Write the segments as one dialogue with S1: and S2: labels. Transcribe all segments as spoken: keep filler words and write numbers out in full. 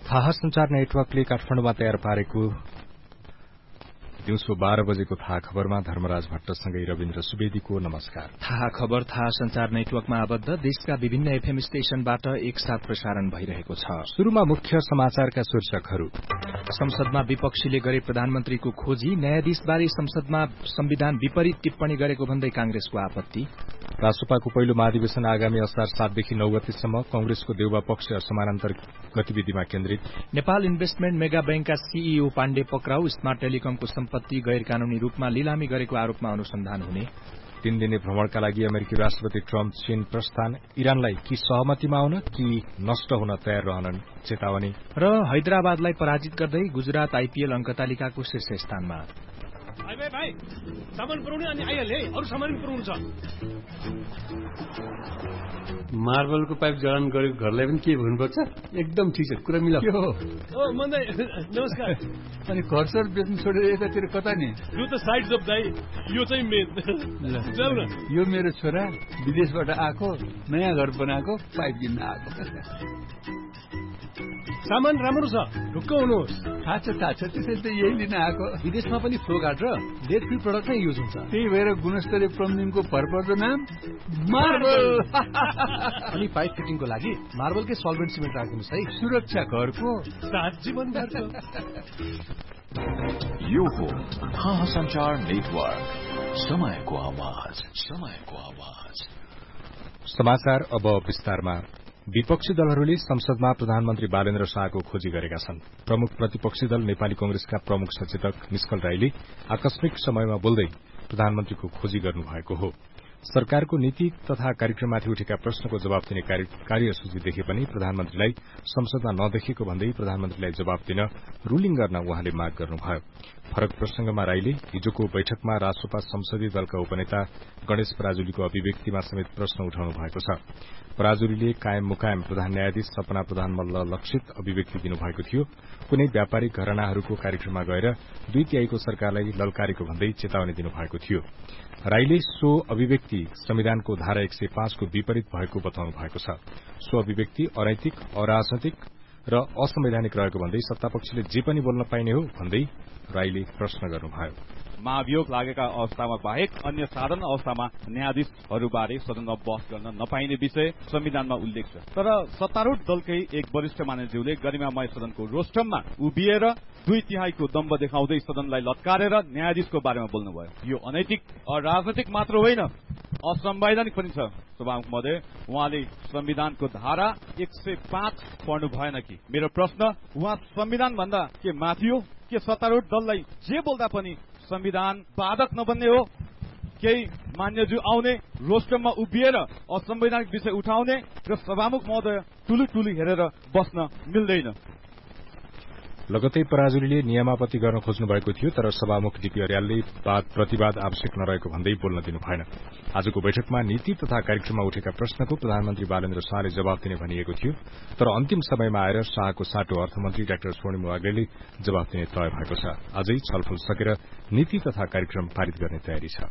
S1: थाहा संचार नेटवर्कले काठमाडौँमा तयार पारेको दिउँसो बाह्र बजेको थाहा खबरमा धर्मराज भट्टसँगै रविन्द्र सुवेदीको नमस्कार।
S2: थाहा खबर थाहा संचार नेटवर्कमा आबद्ध देशका विभिन्न एफएम स्टेशनबाट एकसाथ प्रसारण भइरहेको छ।
S1: शुरूमा मुख्य समाचारका शीर्षकहरू।
S2: संसदमा विपक्षीले गरे प्रधानमन्त्रीको खोजी, न्यायाधीशबारे संसदमा संविधान विपरीत टिप्पणी गरेको भन्दै कांग्रेसको आपत्ति।
S1: रासोपाको पहिलो महाधिवेशन आगामी असार सातदेखि नौ गतेसम्म कंग्रेसको देउबा पक्ष समानान्तर गतिविधिमा केन्द्रित।
S2: Nepal investment mega बैंकका CEO Pandey पक्राउ, स्मार्ट टेलिकमको सम्पत्ति गैर कानूनी रूपमा लिलामी गरेको आरोपमा अनुसन्धान हुने।
S1: तीन दिने भ्रमणका लागि अमेरिकी राष्ट्रपति ट्रम्प चीन प्रस्थान, इरानलाई कि सहमतिमा आउन कि नष्ट हुन तयार रहन चेतावनी।
S2: र हैदराबादलाई पराजित गर्दै गुजरात आईपीएल अंक तालिकाको शीर्ष स्थानमा।
S3: भाइ भाइ भाइ सामान पुर्याउने अनि आइहाल्यो है, अरू सामान पनि पुर्याउनु छ।
S4: मार्बलको पाइप जडान गरेको घरलाई पनि के भन्नुपर्छ? एकदम ठिक छ, कुरा मिला।
S3: ओ मन्दै नमस्कार।
S4: अनि घर सर बेच्नु छोडेर यतातिर कता नि?
S3: यो त साइड जब दाइ, यो चाहिँ मेन। जाऊ न।
S4: यो मेरो छोरा विदेशबाट आएको, नयाँ घर बनाएको, पाइप किन्न आएको।
S3: सामान राम्रो छ, ढुक्क हुनुहोस्।
S4: थाहा छ थाहा छ, त्यसैले त यही लिन आएको।
S3: विदेशमा पनि फ्लो गार्ड र डेट फ्री प्रडक्ट नै युज हुन्छ।
S4: त्यही भएर गुणस्तरीय प्लम्बिङको भरपर्दो नाम मार्बल।
S3: अनि पाइप फिटिङको लागि मार्बलकै सल्भेन्ट सिमेन्ट राखिदिनुहोस् है।
S4: सुरक्षा घरको
S3: सात जीवन घरको।
S5: यो हो थाहा संचार नेटवर्क, समयको आवाज, समयको आवाज।
S1: समाचार अब विस्तारमा। विपक्षी दलहरूले संसदमा प्रधानमन्त्री बालेन्द्र शाहको खोजी गरेका छन्। प्रमुख प्रतिपक्षी दल नेपाली कंग्रेसका प्रमुख सचेतक निष्कल राईले आकस्मिक समयमा बोल्दै प्रधानमन्त्रीको खोजी गर्नुभएको हो। सरकारको नीति तथा कार्यक्रममाथि उठेका प्रश्नको जवाब दिने कार्यसूची देखे पनि प्रधानमन्त्रीलाई संसदमा नदेखेको भन्दै प्रधानमन्त्रीलाई जवाब दिन रूलिङ गर्न उहाँले माग गर्नुभयो। फरक प्रसंगमा राईले हिजोको बैठकमा रासोपा संसदीय दलका उपनेता गणेश पराजुलीको अभिव्यक्तिमा समेत प्रश्न उठाउनु भएको छ। पराजुलीले कायम मुकायम प्रधान न्यायाधीश सपना प्रधान मल्ल लक्षित अभिव्यक्ति दिनुभएको थियो। कुनै व्यापारिक घरानाहरूको कार्यक्रममा गएर दुई तिहाईको सरकारलाई ललकारेको भन्दै चेतावनी दिनुभएको थियो। राईले सो अभिव्यक्ति संविधानको धारा एक सय पाँचको विपरीत भएको बताउनु भएको छ। सो अभिव्यक्ति अनैतिक, अराजनैतिक र असंवैधानिक रहेको भन्दै सत्तापक्षले जे पनि बोल्न पाइने हो भन्दै राईले प्रश्न गर्नुभयो।
S6: महाभियोग लागेका अवस्थामा बाहेक अन्य साधारण अवस्थामा न्यायाधीशहरूबारे सदनमा बहस गर्न नपाइने विषय संविधानमा उल्लेख छ। तर सत्तारूढ़ दलकै एक वरिष्ठ मानिसज्यूले गरिमामय सदनको रोस्टममा उभिएर दुई तिहाईको दम्ब देखाउँदै सदनलाई लत्कारेर न्यायाधीशको बारेमा बोल्नुभयो। यो अनैतिक राजनैतिक मात्र होइन, असंवैधानिक पनि छ। सभामुख महोदय, उहाँले संविधानको धारा एक सय पाँच पढ्नु भएन कि? मेरो प्रश्न, उहाँ संविधान भन्दा के माथि हो? के सत्तारूढ़ दललाई जे बोल्दा पनि संविधान बाधक नबन्ने हो? केही मान्यज्यू आउने, रोस्टममा उभिएर असंवैधानिक विषय उठाउने र सभामुख महोदय टुलु टुलु हेरेर बस्न मिल्दैन।
S1: लगतै पराजुलीले नियमापत्ति गर्न खोज्नु भएको थियो, तर सभामुख डीपी अर्यालले वाद प्रतिवाद आवश्यक नरहेको भन्दै बोल्न दिनु भएन। आजको बैठकमा नीति तथा कार्यक्रममा उठेका प्रश्नको प्रधानमन्त्री बालेन्द्र शाहले जवाब दिने भनिएको थियो, तर अन्तिम समयमा आएर शाहको साटो अर्थमन्त्री डाक्टर स्वर्णिम वाग्लेले जवाब दिने तय भएको छ। आजै छलफल सकेर नीति तथा कार्यक्रम पारित गर्ने तयारी छ।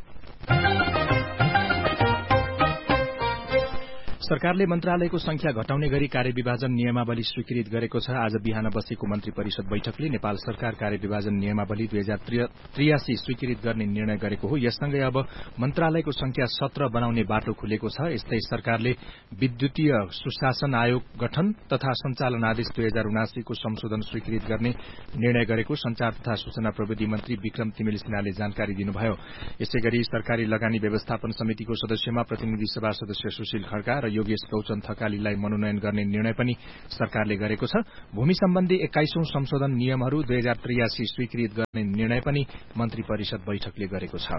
S2: सरकारले मन्त्रालयको संख्या घटाउने गरी कार्यविभाजन नियमावली स्वीकृत गरेको छ। आज बिहान बसेको मन्त्री परिषद बैठकले नेपाल सरकार कार्यविभाजन नियमावली दुई हजार त्रियासी स्वीकृत गर्ने निर्णय गरेको हो। यससँगै अब मन्त्रालयको संख्या सत्र बनाउने बाटो खुलेको छ। यस्तै सरकारले विद्युतीय सुशासन आयोग गठन तथा सञ्चालन आदेश दुई हजार उनासीको संशोधन स्वीकृत गर्ने निर्णय गरेको संचार तथा सूचना प्रविधि मन्त्री विक्रम तिमिल सिन्हाले जानकारी दिनुभयो। यसैगरी सरकारी लगानी व्यवस्थापन समितिको सदस्यमा प्रतिनिधि सभा सदस्य सुशील खड्का र योगेश गौचन थकालीलाई मनोनयन गर्ने निर्णय पनि सरकारले गरेको छ। भूमि सम्बन्धी एक्काइसौं संशोधन नियमहरू दुई हजार त्रियासी स्वीकृत गर्ने निर्णय पनि मन्त्री परिषद बैठकले गरेको छ।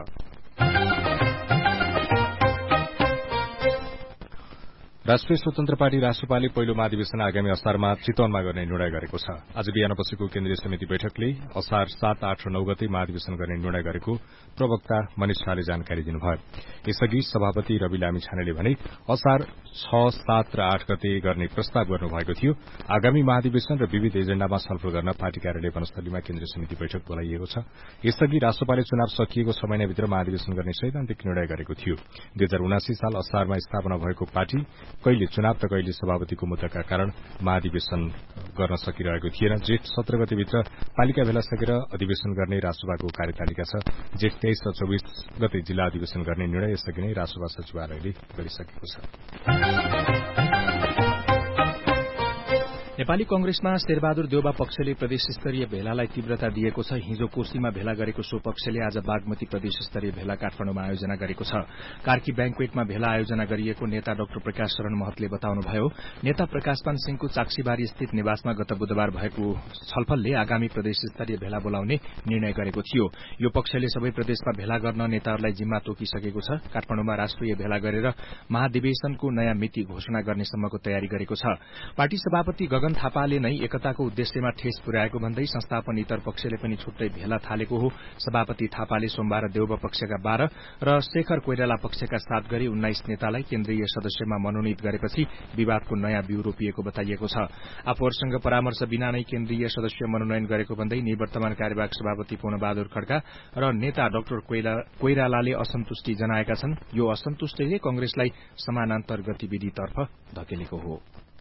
S1: राष्ट्रिय स्वतन्त्र पार्टी राष्ट्रपाले पहिलो महाधिवेशन आगामी असारमा चितवनमा गर्ने निर्णय गरेको छ। आज बिहान बसेको केन्द्रीय समिति बैठकले असार सात आठ र नौ गते महाधिवेशन गर्ने निर्णय गरेको प्रवक्ता मनिष शाहले जानकारी दिनुभयो। यसअघि सभापति रवि लामिछानेले भने असार छ सात र आठ गते गर्ने प्रस्ताव गर्नुभएको थियो। आगामी महाधिवेशन र विविध एजेण्डामा छलफल गर्न पार्टी कार्यालय वनस्थलीमा केन्द्रीय समिति बैठक बोलाइएको छ। यसअघि राष्ट्रपाले चुनाव सकिएको छ महिनाभित्र महाधिवेशन गर्ने सैद्धान्तिक निर्णय गरेको थियो। दुई हजार उनासी साल असारमा स्थापना भएको पार्टी कहिले चुनाव त कहिले सभापतिको मुद्दाका कारण महाधिवेशन गर्न सकिरहेको थिएन। जेठ सत्र गतेभित्र पालिका भेला सकेर अधिवेशन गर्ने रासोपाको कार्यतालिका छ। जेठ तेइस र चौबिस गते जिल्ला अधिवेशन गर्ने निर्णय यसअघि नै रासोपा सचिवालयले गरिसकेको छ।
S2: नेपाली कंग्रेसमा शेरबहादुर देउबा पक्षले प्रदेश स्तरीय भेलालाई तीव्रता दिएको छ। हिजो कोशीमा भेला गरेको सो पक्षले आज बागमती प्रदेश स्तरीय भेला काठमाडौँमा आयोजना गरेको छ। कार्की ब्याङ्क्वेटमा भेला आयोजना गरिएको नेता डाक्टर प्रकाश शरण महतले बताउनुभयो। नेता प्रकाशमान सिंहको चाक्सीबारी स्थित निवासमा गत बुधबार भएको छलफलले आगामी प्रदेश स्तरीय भेला बोलाउने निर्णय गरेको थियो। यो पक्षले सबै प्रदेशमा भेला गर्न नेताहरूलाई जिम्मा तोकिसकेको छ। काठमाडौँमा राष्ट्रिय भेला गरेर महाधिवेशनको नयाँ मिति घोषणा गर्नेसम्मको तयारी गरेको छ। पार्टी सभापति गगन थापाले नै एकताको उद्देश्यमा ठेस पुर्याएको भन्दै संस्थापन इतर पक्षले पनि छुट्टै भेला थालेको हो। सभापति थापाले सोमबार देउबा पक्षका बाह्र र शेखर कोइराला पक्षका सात गरी उन्नाइस नेतालाई केन्द्रीय सदस्यमा मनोनित गरेपछि विवादको नयाँ बिउ रोपिएको बताइएको छ। आफूहरूसँग परामर्श बिना नै केन्द्रीय सदस्य मनोनयन गरेको भन्दै निवर्तमान कार्यवाहक सभापति पूर्णबहादुर खड्का र नेता डाक्टर कोइरालाले असन्तुष्टि जनाएका छन्। यो असन्तुष्टिले कंग्रेसलाई समानान्तर गतिविधितर्फ धकेलेको हो।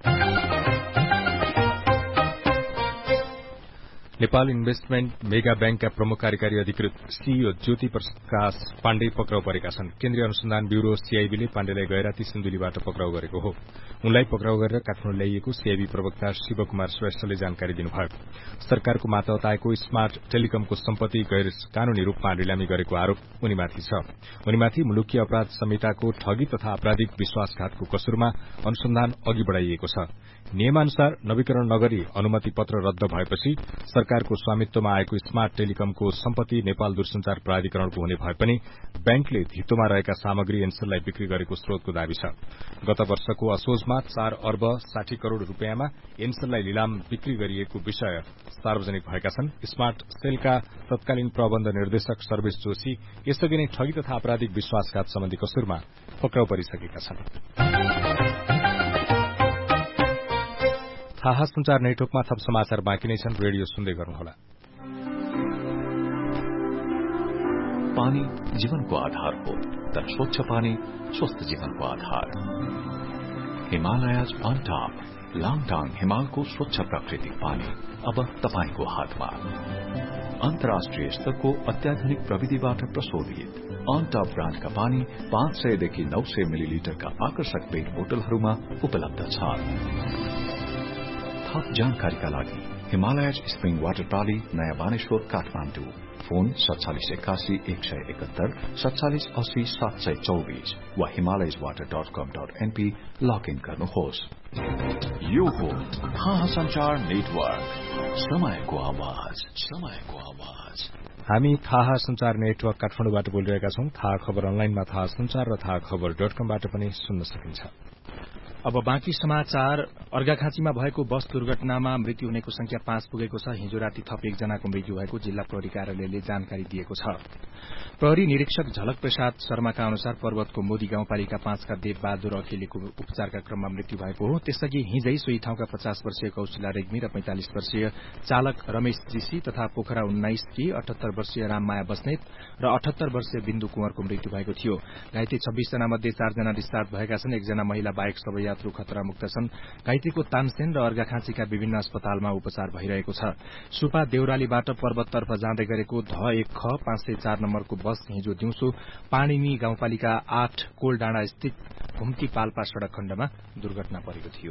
S1: नेपाल इन्भेस्टमेन्ट मेगा ब्याङ्कका प्रमुख कार्यकारी अधिकृत सीईओ ज्योति प्रकाश पाण्डे पक्राउ परेका छन्। केन्द्रीय अनुसन्धान ब्यूरो सीआईबीले पाण्डेलाई गैराती सिन्धुलीबाट पक्राउ गरेको हो। उनलाई पक्राउ गरेर काठमाडौँ ल्याइएको सीआईबी प्रवक्ता शिवकुमार श्रेष्ठले जानकारी दिनुभयो। सरकारको मातहत आएको स्मार्ट टेलिकमको सम्पत्ति गैर कानूनी रूपमा लिलामी गरेको आरोप उनीमाथि छ। उनीमाथि मुलुकी अपराध संहिताको ठगी तथा आपराधिक विश्वासघातको कसुरमा अनुसन्धान अघि बढ़ाइएको छ। नियमानुसार नवीकरण नगरी अनुमति पत्र रद्द भएपछि सरकारको स्वामित्वमा आएको स्मार्ट टेलिकमको सम्पत्ति नेपाल दूरसञ्चार प्राधिकरणको हुने भए पनि ब्याङ्कले धितोमा रहेका सामग्री एन्सेललाई बिक्री गरेको स्रोतको दावी छ। गत वर्षको असोजमा चार अर्ब साठी करोड़ रूपियाँमा एन्सेललाई लिलाम बिक्री गरिएको विषय सार्वजनिक भएका छन्। स्मार्ट सेलका तत्कालीन प्रबन्ध निर्देशक सर्वेश जोशी यसअघि नै ठगी तथा आपराधिक विश्वासघात सम्बन्धी कसुरमा पक्राउ परिसकेका छन्। थाहा संचार नेटवर्कमा थप समाचार बाँकी नै छन्। रेडियो सुन्दै गर्नुहोला।
S5: पानी जीवनको आधार हो, तर स्वच्छ पानी स्वस्थ जीवनको आधार। हिमालयज अन टप लाङटाङ हिमालको स्वच्छ प्राकृतिक पानी अब तपाईको हातमा। अन्तर्राष्ट्रिय स्तरको अत्याधुनिक प्रविधिबाट प्रशोधित अन टप ब्रान्डका पानी पाँच सयदेखि नौ सय मिलिलिटरका आकर्षक पेट बोतलहरूमा उपलब्ध छ। थप जानकारीका लागि हिमालयज स्प्रिङ वाटर प्राली नयाँ बानेश्वर काठमाडौँ फोन सत्तालिस एकासी एक सय एकहत्तर सत्तालिस अस्सी सात सय चौबीस वा हिमालयज वाटर डट कम डट एनपी लगइन गर्नुहोस्। यो हो थाहा संचार नेटवर्क, समयको आवाज, समयको आवाज।
S1: हामी थाहा संचार नेटवर्क काठमाडौँबाट बोलिरहेका छौं। थाहा खबर अनलाइनमा थाहा संचार र थाहा खबर डट कमबाट पनि सुन्न सकिन्छ।
S2: अब बाँकी समाचार। अर्घाखाँचीमा भएको बस दुर्घटनामा मृत्यु हुनेको संख्या पाँच पुगेको छ। हिजो राति थप एकजनाको मृत्यु भएको जिल्ला प्रहरी कार्यालयले जानकारी दिएको छ। प्रहरी निरीक्षक झलक प्रसाद शर्माका अनुसार पर्वतको मोदी गाउँपालिका पाँचका देवबहादुर अखिलेको उपचारका क्रममा मृत्यु भएको हो। त्यसअघि हिजै सोही ठाउँका पचास वर्षीय कौशिला रेग्मी र पैंतालिस वर्षीय चालक रमेश जीसी तथा पोखरा उन्नाइसकी अठहत्तर वर्षीय राममाया बस्नेत र अठहत्तर वर्षीय बिन्दु कुँवरको मृत्यु भएको थियो। घाइते छब्बीस जना मध्ये चारजना डिस्चार्ज भएका छन्। एकजना महिला बाहेक सबै यात्रु खतरामुक्त छन्। घाइतेको तानसेन र अर्घाखाँचीका विभिन्न अस्पतालमा उपचार भइरहेको छ। सुपा देउरालीबाट पर्वततर्फ जाँदै गरेको ध एक ख पाँच सय चार नम्बरको बस हिजो दिउँसो पाणिनी गाउँपालिका आठ कोलडाँडा स्थित घुम्ती पाल्पा सड़क खण्डमा दुर्घटना परेको थियो।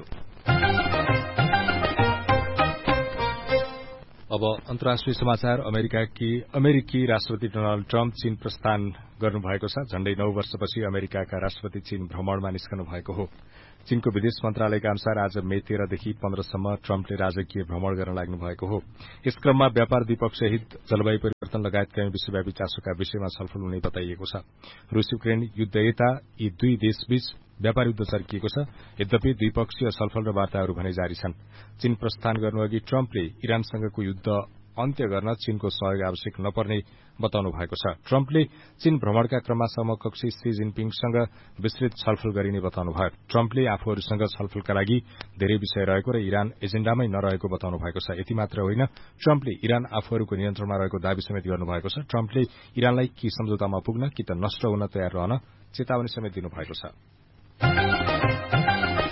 S1: अब अन्तर्राष्ट्रिय समाचार। अमेरिकाकी अमेरिकी राष्ट्रपति डोनाल्ड ट्रम्प चीन प्रस्थान गर्नुभएको छ। झण्डै नौ वर्षपछि अमेरिकाका राष्ट्रपति चीन भ्रमणमा निस्कनु भएको हो। चीनको विदेश मन्त्रालयका अनुसार आज मे तेह्रदेखि पन्ध्रसम्म ट्रम्पले राजकीय भ्रमण गर्न लाग्नु भएको हो। यस क्रममा व्यापार द्विपक्षीय हित, जलवायु परिवर्तन लगायतका विश्वव्यापी चासोका विषयमा छलफल हुने बताइएको छ। रूस युक्रेन युद्ध यता यी दुई देशबीच व्यापार युद्ध चर्किएको छ। यद्यपि द्विपक्षीय छलफल र वार्ताहरू भने जारी छन्। चीन प्रस्थान गर्नुअघि ट्रम्पले इरानसँगको युद्ध अन्त्य गर्न चीनको सहयोग आवश्यक नपर्ने बताउनु भएको छ। ट्रम्पले चीन भ्रमणका क्रममा समकक्षी सी जिनपिङसँग विस्तृत छलफल गरिने बताउनुभयो। ट्रम्पले आफूहरूसँग छलफलका लागि धेरै विषय रहेको र इरान एजेण्डामै नरहेको बताउनु भएको छ। यति मात्र होइन, ट्रम्पले इरान आफूहरूको नियन्त्रणमा रहेको दावी समेत गर्नुभएको छ। ट्रम्पले इरानलाई कि सम्झौतामा पुग्न कि त नष्ट हुन तयार रहन चेतावनी समेत दिनुभएको छ।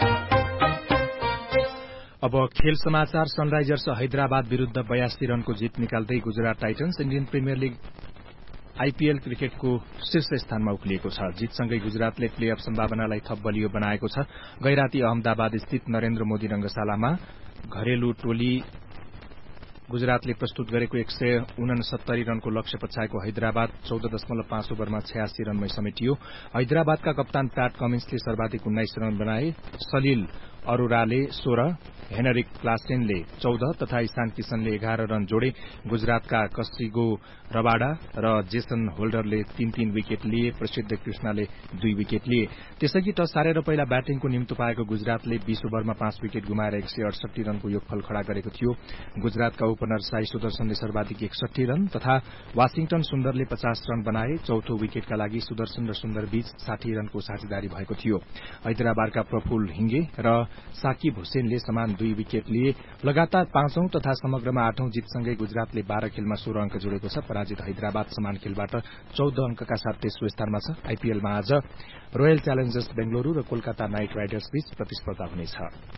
S2: अब खेल समाचार। सनराइजर्स हैदराबाद विरूद्ध बयासी रनको जित निकाल्दै Gujarat titans Indian premier league IPL क्रिकेटको शीर्ष स्थानमा उक्लिएको छ। जितसँगै गुजरातले प्लेअफ सम्भावनालाई थप बलियो बनाएको छ। गैराती अहमदाबाद स्थित नरेन्द्र मोदी रंगशालामा घरेलु टोली गुजरातले प्रस्तुत गरेको एक सय उनसत्तरी रनको लक्ष्य पछाएको हैदराबाद चौध दशमलव पाँच ओभरमा छयासी रनमै समेटियो। हैदराबादका कप्तान प्याट कमिन्सले सर्वाधिक उन्नाइस रन बनाए। सलिल अरोराले सोह्र, हेनरिक क्लासेनले चौध तथा ईशान किशनले एघार रन जोडे। गुजरातका कसिगो रबाडा र जेसन होल्डरले तीन तीन विकेट लिए। प्रसिद्ध कृष्णले दुई विकेट लिए। त्यसअघि टस हारेर पहिला ब्याटिङको निम्तो पाएको गुजरातले बीस ओभरमा पाँच विकेट गुमाएर एक सय अडसठी रनको योगफल खड़ा गरेको थियो। गुजरातका ओपनर साई सुदर्शनले सर्वाधिक एकसठी रन तथा वाशिङटन सुन्दरले पचास रन बनाए। चौथो विकेटका लागि सुदर्शन र सुन्दर बीच साठी रनको साझेदारी भएको थियो। हैदराबादका प्रफुल्ल हिंगे र साकिब हुसेनले समान दुई विकेट लिए। लगातार पाँचौं तथा समग्रमा आठौं जितसँगै गुजरातले बाह्र खेलमा सोह्र अंक जोडेको छ। पराजित हैदराबाद समान खेलबाट चौध अंकका साथ तेस्रो स्थानमा छ। आईपीएलमा आज रोयल च्यालेन्जर्स बेंगलुरू र कोलकाता नाइट राइडर्स बीच प्रतिस्पर्धा हुनेछ।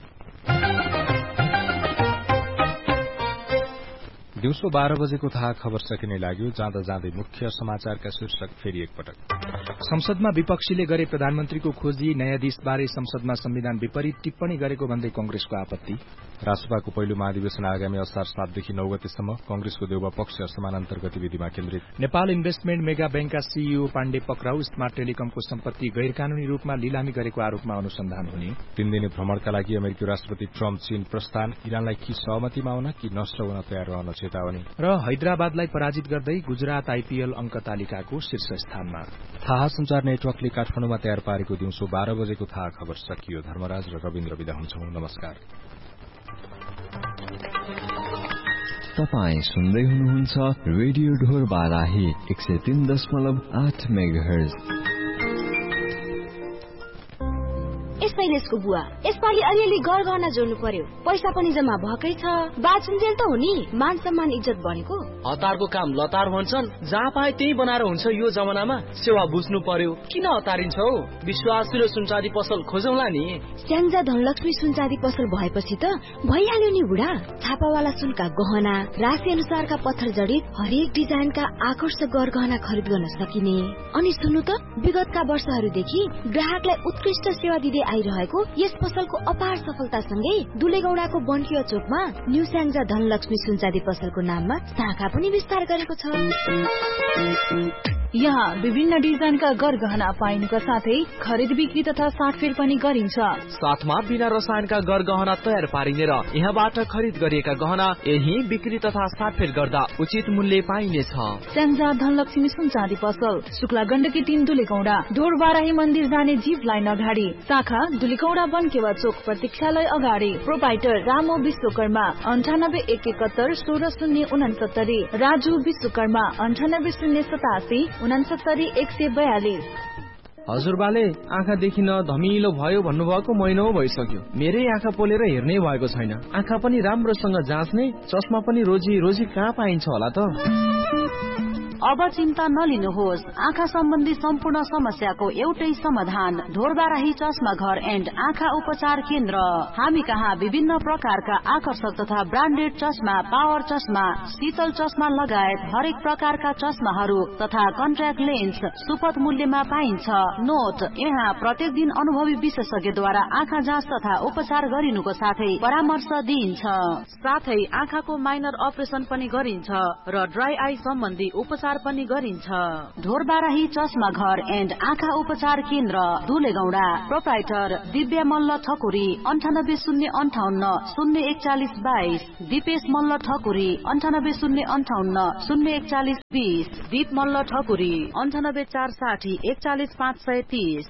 S1: दिउँसो बाह्र बजेको थाहा खबर सकिने लाग्यो। जाँदा जाँदै मुख्य समाचारका शीर्षक फेरि एकपटक।
S2: संसदमा विपक्षीले गरे प्रधानमन्त्रीको खोजी। न्यायाधीशबारे संसदमा संविधान विपरीत टिप्पणी गरेको भन्दै कंग्रेसको आपत्ति।
S1: रासपाको पहिलो महाधिवेशन आगामी असार सातदेखि नौ गतेसम्म। कंग्रेसको देउबा पक्ष समानान्तर गतिविधिमा केन्द्रित।
S2: Nepal investment mega बैंकका CEO Pandey पक्राउ। स्मार्ट टेलिकमको सम्पत्ति गैर कानूनी रूपमा लिलामी गरेको आरोपमा अनुसन्धान हुने।
S1: तीन दिने भ्रमणका लागि अमेरिकी राष्ट्रपति ट्रम्प चीन प्रस्थान। इरानलाई कि सहमतिमा आउन कि नष्ट हुन तयार रहन चेतावनी।
S2: र हैदराबादलाई पराजित गर्दै गुजरात आईपीएल अंक तालिकाको शीर्ष स्थानमा।
S1: थाहा संचार नेटवर्कले काठमाडौँमा तयार पारेको दिउँसो बाह्र बजेको थाहा खबर सकियो। धर्मराज र रविन्द्र विदा हुन्छौं। नमस्कार।
S7: तपाईँ सुन्दै हुनुहुन्छ रेडियो ढोर बाराही एक सय तीन दशमलव आठ मेगाहर्ज।
S8: शैलेशको बुवा यसपालि अलिअलि गरगहना जोड्नु पर्यो। पैसा पनि जम्मा भएकै छ। बाचुन्जेल त हो नि। मान सम्मान इज्जत बनेको।
S9: हतारको काम लतार भन्छन्। जहाँ पाए त्यही बनाएर हुन्छ। यो जमानामा सेवा बुझ्नु पर्यो। किन हतारिन्छौ? विश्वासिलो सुनचाँदी पसल खोजौला नि।
S8: स्याङ्जा धनलक्ष्मी सुनचाँदी पसल भएपछि त भइहाल्यो नि बुढा। छापावाला सुनका गहना, राशि अनुसारका पत्थर जडित हरेक डिजाइनका आकर्षक गरगहना खरिद गर्न सकिने। अनि सुन्नु त, विगतका वर्षहरूदेखि ग्राहकलाई उत्कृष्ट सेवा दिँदै आइरहेको यस पसलको अपार सफलतासँगै दुलेगौडाको बन्किया चोकमा न्यू स्याङ्जा धनलक्ष्मी सुनचाँदी पसलको नाममा शाखा पनि विस्तार गरेको छ।
S10: यहाँ विभिन्न डिजाइनका गरगहना पाइनुका साथै खरिद बिक्री तथा साटफेर पनि गरिन्छ।
S9: साथमा बिना रसायनका गरगहना तयार पारिने र यहाँबाट खरिद गरिएका गहना यही बिक्री तथा साटफेर गर्दा उचित मूल्य पाइनेछ।
S10: स्याङ्जा धनलक्ष्मी सुनचाँदी पसल शुक्ला गण्डकी तीन दुलेगौडा, ढोरबाराही मन्दिर जाने जीप लाइन अगाडि, शाखा दुलेगौडा बन्केवा चोक प्रतीक्षालय अगाडि। प्रोपाइटर रामो विश्वकर्मा अन्ठानब्बे एक एकहत्तर सोह्र शून्य उनासत्तरी। राजु विश्वकर्मा अन्ठानब्बे शून्य सतासी उनासत्तरी एक सय बयालिस।
S9: हजुरबाले आँखा देखिन धमिलो भयो भन्नुभएको महिनौ भइसक्यो। मेरै आँखा पोलेर हेर्नै भएको छैन। आँखा पनि राम्रोसँग जाँच्ने, चस्मा पनि रोजी रोजी कहाँ पाइन्छ होला त?
S10: अब चिन्ता नलिनुहोस्। आँखा सम्बन्धी सम्पूर्ण समस्याको एउटै समाधान ढोरबाराही चस्मा घर एन्ड आँखा उपचार केन्द्र। हामी कहाँ विभिन्न प्रकारका आकर्षक तथा ब्रान्डेड चस्मा, पावर चस्मा, शीतल चस्मा लगायत हरेक प्रकारका चस्माहरू तथा कन्ट्याक्ट लेन्स सुपथ मूल्यमा पाइन्छ। नोट, यहाँ प्रत्येक दिन अनुभवी विशेषज्ञद्वारा आँखा जाँच तथा उपचार गरिनुको साथै परामर्श दिइन्छ। साथै आँखाको माइनर अपरेसन पनि गरिन्छ र ड्राई आई सम्बन्धी उपचार पनि गरिन्छ। ढोरबाराही चस्मा घर एन्ड आँखा उपचार केन्द्र दुलेगौडा। प्रोप्राइटर दिव्या मल्ल ठकुरी अन्ठानब्बे शून्य अन्ठाउन्न शून्य एकचालिस बाइस। दिपेश मल्ल ठकुरी अन्ठानब्बे शून्य अन्ठाउन्न शून्य एकचालिस बीस। दीप मल्ल ठकुरी अन्ठानब्बे चार साठी एकचालिस पाँच सय तीस।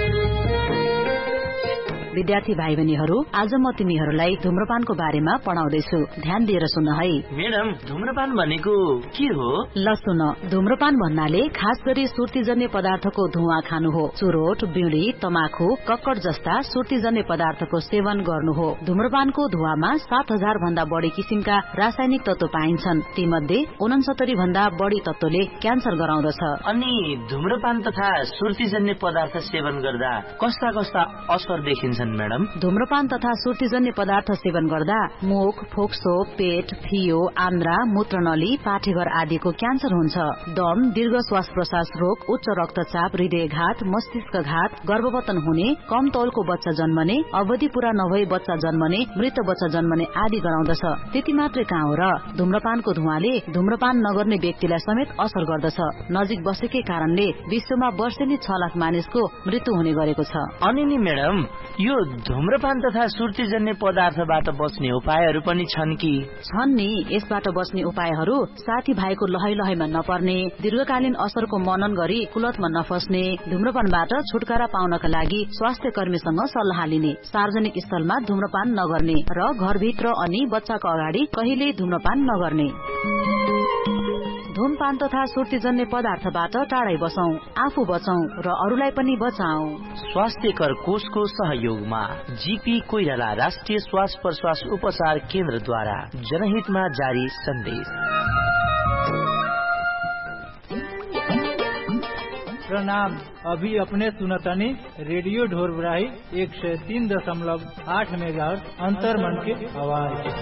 S10: विद्यार्थी भाइ बहिनीहरू, आज म तिमीहरूलाई धुम्रपानको बारेमा पढाउँदैछु। ध्यान दिएर सुन है।
S11: मैडम, धुम्रपान भनेको के हो?
S10: ल सुन, धुम्रपान भन्नाले खास गरी सुर्तीजन्य पदार्थको धुवा खानु हो। चुरोट, बिडी, तमाखु, कक्कड जस्ता सुर्तीजन्य पदार्थको सेवन गर्नु हो। धुम्रपानको धुवामा सात हजार भन्दा बढी किसिमका रासायनिक तत्व पाइन्छन्। ती मध्ये उनसत्तरी भन्दा बढी तत्वले क्यान्सर गराउँदछ।
S11: अनि धुम्रपान तथा सुर्तीजन्य पदार्थ सेवन गर्दा कस्ता कस्ता असर देखिन्छ? छन् म्याडम?
S10: धूम्रपान तथा सुर्तीजन्य पदार्थ सेवन गर्दा मुख, फोक्सो, पेट, फियो, आन्द्रा, मूत्रनली, पाठेघर आदिको क्यान्सर हुन्छ। दम, दीर्घ श्वास प्रश्वास रोग, उच्च रक्तचाप, हृदयघात, मस्तिष्कघात, गर्भवतन हुने, कम तौलको बच्चा जन्मने, अवधि पूरा नभई बच्चा जन्मने, मृत बच्चा जन्मने आदि गराउँदछ। त्यति मात्रै कहाँ हो र, धूम्रपानको धुवाले धूम्रपान नगर्ने व्यक्तिलाई समेत असर गर्दछ। नजिक बसेकै कारणले विश्वमा वर्षेनी छ लाख मानिसको मृत्यु हुने गरेको छ।
S11: अनि नि म्याडम, यो धूम्रपान तथा सुर्तीजन्य पदार्थबाट बच्ने उपायहरू पनि छन् कि?
S10: छन् नि। यसबाट बच्ने उपायहरू साथी भाइको लहै लहैमा नपर्ने, दीर्घकालीन असरको मनन गरी कुलतमा नफस्ने, धूम्रपानबाट छुटकारा पाउनका लागि स्वास्थ्य कर्मीसँग सल्लाह लिने, सार्वजनिक स्थलमा धूम्रपान नगर्ने र घरभित्र अनि बच्चाको अगाडि कहिल्यै धूम्रपान नगर्ने। धूमपान तथा सुर्तीजन्य पदार्थबाट टाढै बसौं, आफू बचौं र अरूलाई पनि बचाऊ।
S11: स्वास्थ्यकर कोषको सहयोगमा जीपी कोइराला राष्ट्रिय श्वास प्रश्वास उपचार केन्द्रद्वारा जनहितमा जारी सन्देश।
S12: प्रणाम। अभी अपने सुनतनी रेडियो ढोरबराही एक सौ तीन दशमलव आठ मेगाहर्ट्ज अंतर्मन की आवाज।